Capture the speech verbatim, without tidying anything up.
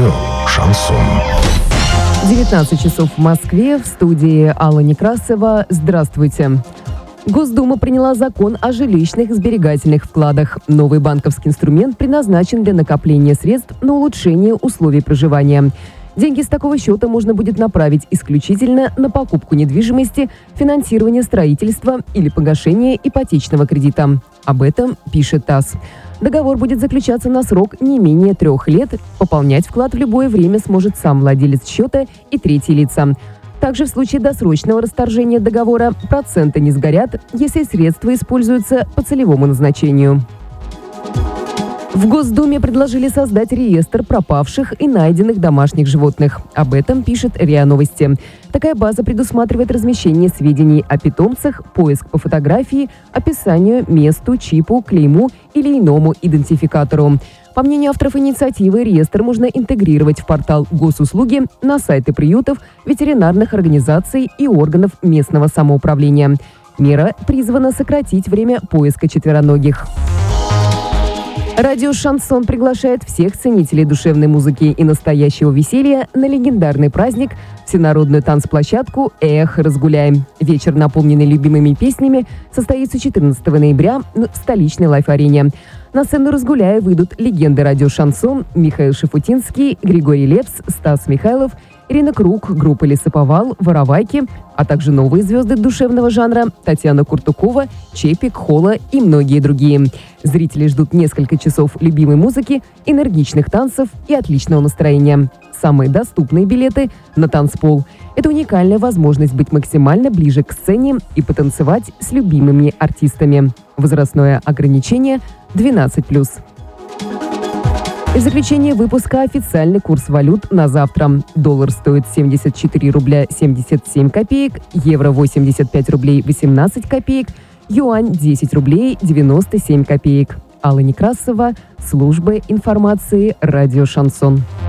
Радио «Шансон». девятнадцать часов в Москве. В студии Алла Некрасова. Здравствуйте. Госдума приняла закон о жилищных сберегательных вкладах. Новый банковский инструмент предназначен для накопления средств на улучшение условий проживания. Деньги с такого счета можно будет направить исключительно на покупку недвижимости, финансирование строительства или погашение ипотечного кредита. Об этом пишет ТАСС. Договор будет заключаться на срок не менее трех лет. Пополнять вклад в любое время сможет сам владелец счета и третьи лица. Также в случае досрочного расторжения договора проценты не сгорят, если средства используются по целевому назначению. В Госдуме предложили создать реестр пропавших и найденных домашних животных. Об этом пишет РИА Новости. Такая база предусматривает размещение сведений о питомцах, поиск по фотографии, описанию, месту, чипу, клейму или иному идентификатору. По мнению авторов инициативы, реестр можно интегрировать в портал госуслуги, на сайты приютов, ветеринарных организаций и органов местного самоуправления. Мера призвана сократить время поиска четвероногих. Радио «Шансон» приглашает всех ценителей душевной музыки и настоящего веселья на легендарный праздник – всенародную танцплощадку «Эх, разгуляем». Вечер, наполненный любимыми песнями, состоится четырнадцатого ноября в столичной лайф-арене. На сцену «Разгуляя» выйдут легенды радио «Шансон» Михаил Шафутинский, Григорий Лепс, Стас Михайлов, Ирина Круг, группа «Лесоповал», «Воровайки», а также новые звезды душевного жанра Татьяна Куртукова, Чепик, Хола и многие другие. Зрители ждут несколько часов любимой музыки, энергичных танцев и отличного настроения. Самые доступные билеты на танцпол. Это уникальная возможность быть максимально ближе к сцене и потанцевать с любимыми артистами. Возрастное ограничение двенадцать плюс. В заключение выпуска официальный курс валют на завтра. Доллар стоит семьдесят четыре рубля семьдесят семь копеек, евро восемьдесят пять рублей восемнадцать копеек, юань десять рублей девяносто семь копеек. Алла Некрасова, служба информации «Радио Шансон».